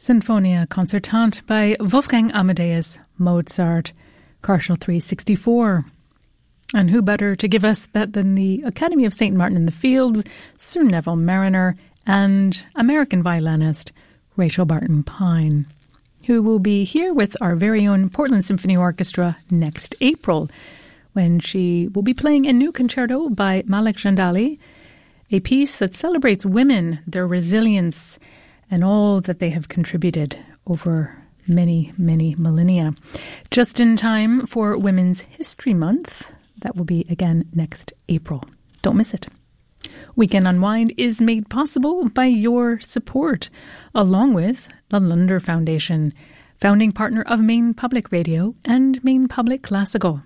Sinfonia Concertante by Wolfgang Amadeus Mozart, Partial 364. And who better to give us that than the Academy of St. Martin in the Fields, Sir Neville Marriner, and American violinist Rachel Barton Pine, who will be here with our very own Portland Symphony Orchestra next April, when she will be playing a new concerto by Malek Jandali, a piece that celebrates women, their resilience, and all that they have contributed over many, many millennia. Just in time for Women's History Month. That will be again next April. Don't miss it. Weekend Unwind is made possible by your support, along with the Lunder Foundation, founding partner of Maine Public Radio and Maine Public Classical.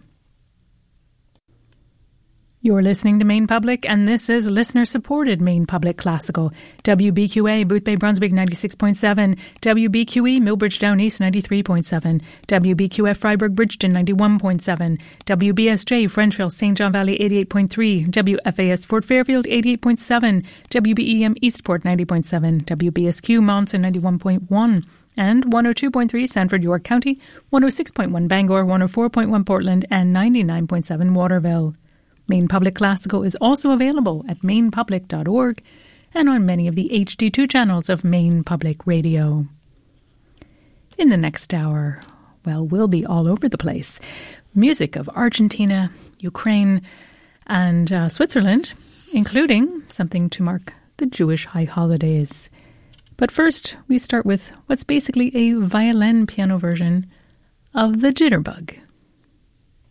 You're listening to Maine Public, and this is listener-supported Maine Public Classical. WBQA, Boothbay Brunswick 96.7, WBQE, Millbridge Down East 93.7, WBQF Freiburg Bridgeton 91.7, WBSJ Frenchville St. John Valley 88.3, WFAS Fort Fairfield 88.7, WBEM Eastport 90.7, WBSQ Monson 91.1, and 102.3 Sanford York County, 106.1 Bangor, 104.1 Portland, and 99.7 Waterville. Maine Public Classical is also available at mainepublic.org and on many of the HD2 channels of Maine Public Radio. In the next hour, well, we'll be all over the place. Music of Argentina, Ukraine, and Switzerland, including something to mark the Jewish high holidays. But first, we start with what's basically a violin piano version of the Jitterbug.